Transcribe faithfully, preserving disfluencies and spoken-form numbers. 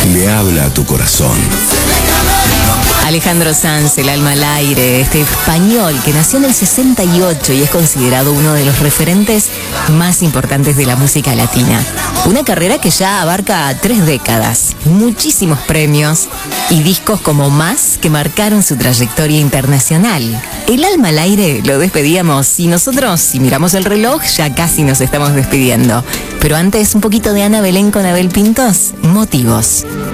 le habla a tu corazón. Alejandro Sanz, El alma al aire, este español que nació en el sesenta y ocho y es considerado uno de los referentes más importantes de la música latina. Una carrera que ya abarca tres décadas, muchísimos premios y discos como Más que marcaron su trayectoria internacional. El alma al aire lo despedíamos y nosotros, si miramos el reloj, ya casi nos estamos despidiendo. Pero antes, un poquito de Ana Belén con Abel Pintos, Motivos.